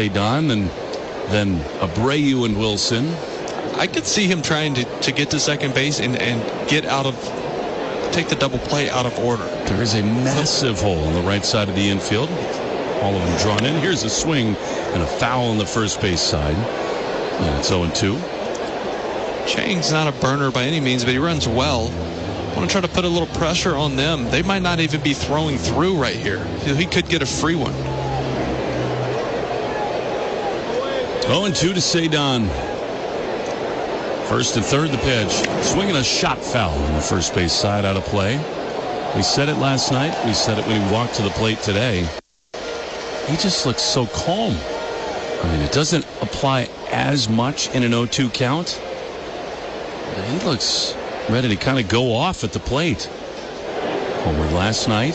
Don, and then Abreu and Wilson. I could see him trying to get to second base and take the double play out of order. There is a massive hole on the right side of the infield. All of them drawn in. Here's a swing and a foul on the first base side. And it's 0-2. Chang's not a burner by any means, but he runs well. I want to try to put a little pressure on them. They might not even be throwing through right here. He could get a free one. 0-2 to Cedon. First and third, the pitch. Swinging a shot foul on the first base side, out of play. We said it last night. We said it when he walked to the plate today. He just looks so calm. I mean, it doesn't apply as much in an 0-2 count. But he looks ready to kind of go off at the plate. Homer last night.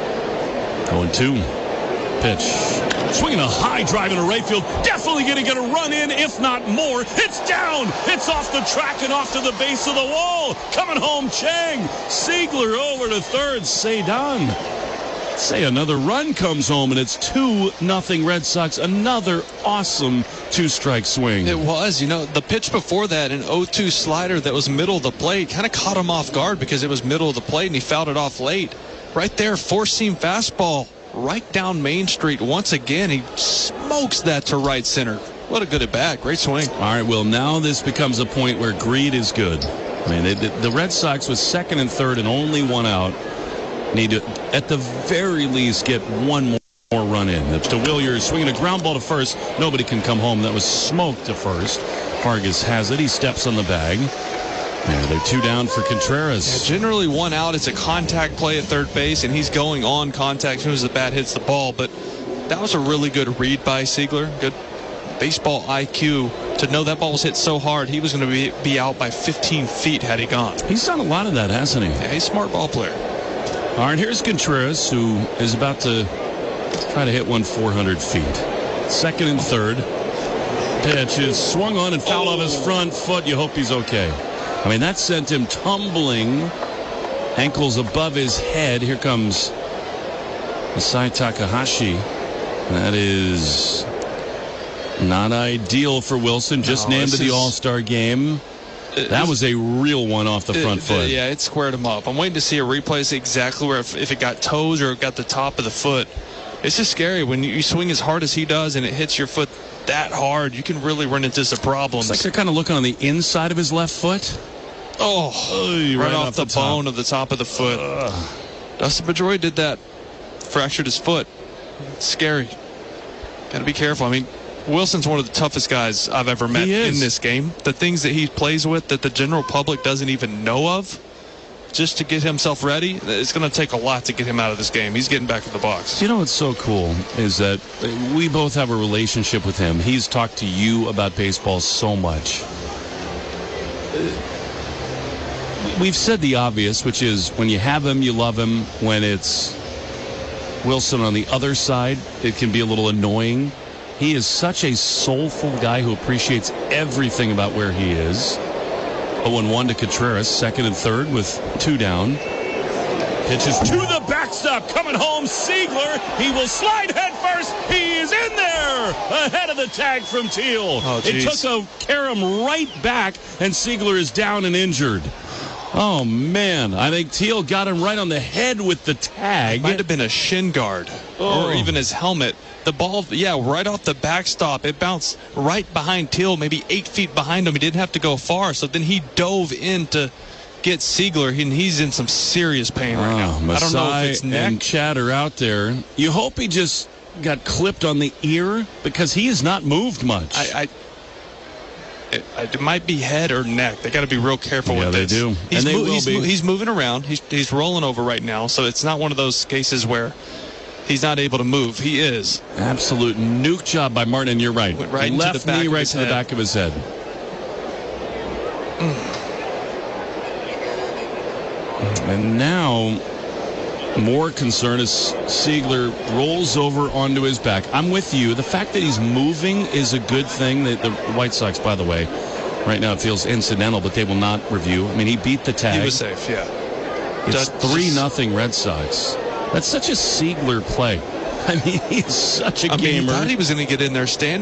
0-2. Pitch. Swinging a high drive into right field. Definitely going to get a run in, if not more. It's down. It's off the track and off to the base of the wall. Coming home, Chang. Ziegler over to third. Cedon. Say another run comes home, and it's 2-0 Red Sox. Another awesome two-strike swing. It was. The pitch before that, an 0-2 slider that was middle of the plate, kind of caught him off guard because it was middle of the plate, and he fouled it off late. Right there, four-seam fastball. Right down Main Street once again. He smokes that to right center. What a good at bat. Great swing. All right, well, now this becomes a point where greed is good. I mean, the Red Sox with second and third and only one out need to, at the very least, get one more run in. That's to Williers swinging a ground ball to first. Nobody can come home. That was smoked to first. Vargas has it. He steps on the bag. And they're two down for Contreras. Yeah, generally one out. It's a contact play at third base, and he's going on contact as soon as the bat hits the ball. But that was a really good read by Ziegler. Good baseball IQ to know that ball was hit so hard he was going to be out by 15 feet had he gone. He's done a lot of that, hasn't he? Yeah, he's a smart ball player. All right, here's Contreras, who is about to try to hit one 400 feet. Second and third. Pitch is swung on and fouled off his front foot. You hope he's okay. I mean, that sent him tumbling, ankles above his head. Here comes Masai Takahashi. That is not ideal for Wilson. Just named to the All-Star game. That was a real one off the front foot. Yeah, it squared him up. I'm waiting to see a replay, see exactly where, if it got toes or it got the top of the foot. It's just scary when you swing as hard as he does and it hits your foot that hard. You can really run into some problems. It's like they're kind of looking on the inside of his left foot. Right off the bone of the top of the foot. Dustin Pedroia did that. Fractured his foot. It's scary. Got to be careful. I mean, Wilson's one of the toughest guys I've ever met in this game. The things that he plays with that the general public doesn't even know of, just to get himself ready, it's going to take a lot to get him out of this game. He's getting back in the box. You know what's so cool is that we both have a relationship with him. He's talked to you about baseball so much. We've said the obvious, which is when you have him, you love him. When it's Wilson on the other side, it can be a little annoying. He is such a soulful guy who appreciates everything about where he is. 0-1 to Contreras, second and third with two down. Pitches to the backstop, coming home, Ziegler. He will slide head first. He is in there, ahead of the tag from Teal. It took a Karam right back, and Ziegler is down and injured. Oh, man. I think Teal got him right on the head with the tag. Might have been a shin guard or even his helmet. The ball, right off the backstop. It bounced right behind Teal, maybe 8 feet behind him. He didn't have to go far, so then he dove in to get Ziegler, and he's in some serious pain right now. Masai, I don't know if it's neck. And Chatter out there. You hope he just got clipped on the ear because he has not moved much. It might be head or neck. They got to be real careful with this. Yeah, they do. He's moving around. He's rolling over right now, so it's not one of those cases where he's not able to move. He is. Absolute nuke job by Martin, and you're right. Went right left into the back knee of right his to head. the back of his head. And now more concern as Ziegler rolls over onto his back. I'm with you. The fact that he's moving is a good thing. The White Sox, by the way, right now it feels incidental, but they will not review. I mean, he beat the tag. He was safe, yeah. It's 3-0 Red Sox. That's such a Ziegler play. I mean, he's such a gamer. He thought he was going to get in there standing.